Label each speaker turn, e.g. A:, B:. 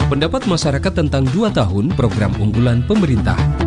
A: Pendapat masyarakat tentang 2 tahun program unggulan pemerintah.